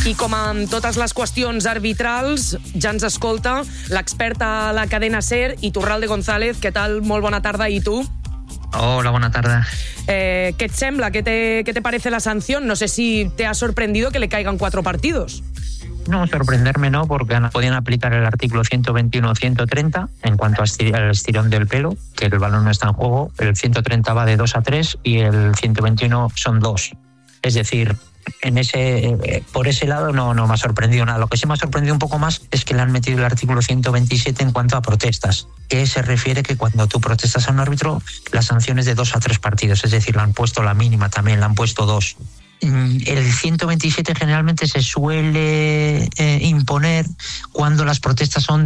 I com amb totes les qüestions arbitrals, ja ens escolta l'experta a la cadena SER, Iturralde González. Què tal? Molt bona tarda. I tu? Hola, buena tarde. ¿Qué te sembla? ¿Qué te parece la sanción? No sé si te ha sorprendido que le caigan 4 partidos. No, sorprenderme no, porque podían aplicar el artículo 121-130 en cuanto al estirón del pelo, que el balón no está en juego. El 130 va de 2 a 3 y el 121 son 2. Es decir, por ese lado no me ha sorprendido nada. Lo que sí me ha sorprendido un poco más es que le han metido el artículo 127 en cuanto a protestas, que se refiere que cuando tú protestas a un árbitro, la sanción es de 2 a 3 partidos. Es decir, le han puesto la mínima también, le han puesto 2. El 127 generalmente se suele imponer cuando las protestas son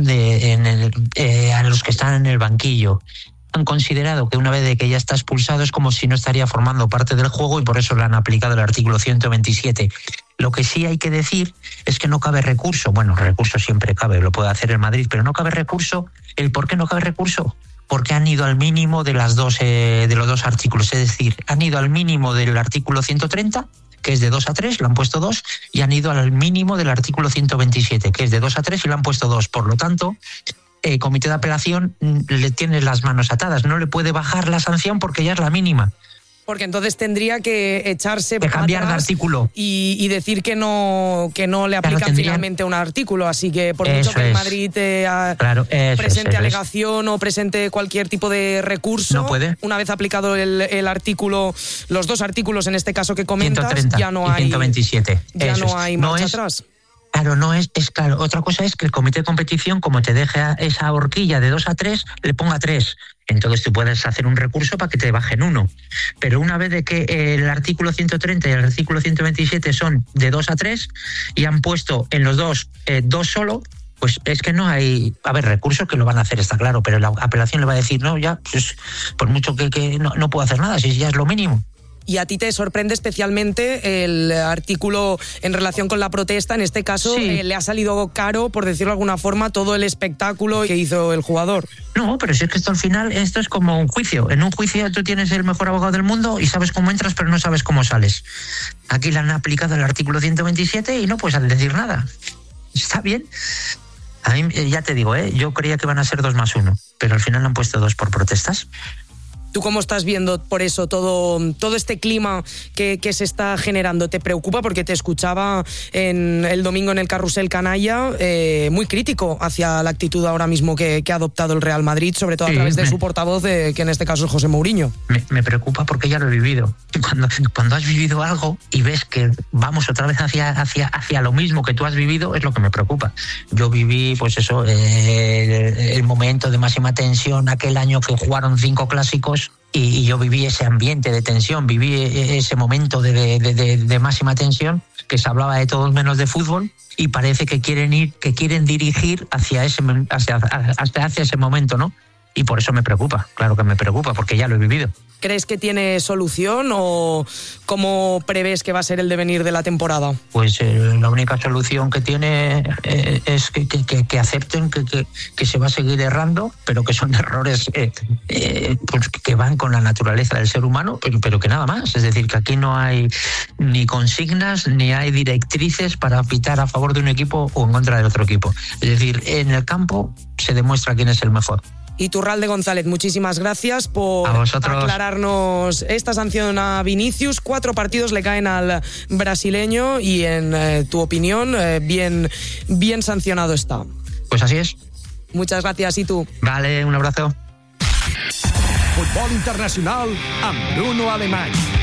a los que están en el banquillo. Han considerado que una vez de que ya está expulsado es como si no estaría formando parte del juego y por eso le han aplicado el artículo 127. Lo que sí hay que decir es que no cabe recurso. Bueno, recurso siempre cabe, lo puede hacer el Madrid, pero no cabe recurso. ¿El por qué no cabe recurso? Porque han ido al mínimo de los dos artículos. Es decir, han ido al mínimo del artículo 130, que es de 2 a 3, le han puesto 2, y han ido al mínimo del artículo 127, que es de 2 a 3 y le han puesto 2. Por lo tanto, el comité de apelación le tiene las manos atadas, no le puede bajar la sanción porque ya es la mínima. Porque entonces tendría que echarse de cambiar de artículo y decir que no le aplican finalmente un artículo. Así que por mucho que el Madrid presente alegación o presente cualquier tipo de recurso, no puede. Una vez aplicado el artículo, los 2 artículos en este caso que comentas, 130 ya no y hay 127. Ya no hay marcha atrás. Claro, es claro. Otra cosa es que el comité de competición, como te deja esa horquilla de 2 a 3, le ponga 3. Entonces tú puedes hacer un recurso para que te bajen 1. Pero una vez de que el artículo 130 y el artículo 127 son de 2 a 3 y han puesto en los dos 2 solo, pues es que no hay... A ver, recursos que lo van a hacer, está claro, pero la apelación le va a decir, no, ya, pues por mucho que no puedo hacer nada, si ya es lo mínimo. ¿Y a ti te sorprende especialmente el artículo en relación con la protesta? En este caso, sí. Le ha salido caro, por decirlo de alguna forma, todo el espectáculo que hizo el jugador. No, pero si es que esto al final, esto es como un juicio. En un juicio tú tienes el mejor abogado del mundo y sabes cómo entras, pero no sabes cómo sales. Aquí le han aplicado el artículo 127 y no puedes decir nada. Está bien. A mí, ya te digo, yo creía que iban a ser 2 más 1, pero al final le han puesto 2 por protestas. ¿Tú cómo estás viendo por eso todo este clima que se está generando? ¿Te preocupa? Porque te escuchaba el domingo en el Carrusel Canalla muy crítico hacia la actitud ahora mismo que ha adoptado el Real Madrid, sobre todo a través de su portavoz, que en este caso es José Mourinho. Me preocupa porque ya lo he vivido. Cuando has vivido algo y ves que vamos otra vez hacia lo mismo que tú has vivido, es lo que me preocupa. Yo viví, pues eso, el momento de máxima tensión, aquel año que jugaron 5 clásicos, y yo viví ese ambiente de tensión, viví ese momento de máxima tensión, que se hablaba de todo menos de fútbol, y parece que quieren dirigir hacia ese momento, ¿no? Y por eso me preocupa, claro que me preocupa, porque ya lo he vivido. ¿Crees que tiene solución o cómo prevés que va a ser el devenir de la temporada? Pues la única solución que tiene es que acepten que se va a seguir errando, pero que son errores pues que van con la naturaleza del ser humano, pero que nada más. Es decir, que aquí no hay ni consignas ni hay directrices para pitar a favor de un equipo o en contra del otro equipo. Es decir, en el campo se demuestra quién es el mejor. Iturralde González, muchísimas gracias por aclararnos esta sanción a Vinicius. 4 partidos le caen al brasileño y en tu opinión bien sancionado está. Pues así es. Muchas gracias, Itu. Vale, un abrazo. Futbol internacional amb Bruno Alemany.